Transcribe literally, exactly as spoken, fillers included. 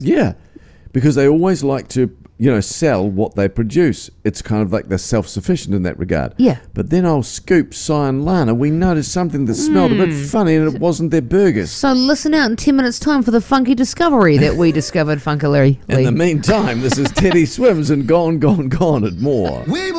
Yeah, because they always like to, you know, sell what they produce. It's kind of like they're self-sufficient in that regard. Yeah. But then old Scoop, Si and Lana, we noticed something that smelled mm. a bit funny, and it wasn't their burgers. So listen out in ten minutes' time for the funky discovery that we discovered, Funkalary. In the meantime, this is Teddy Swims and Gone, Gone, Gone and more. We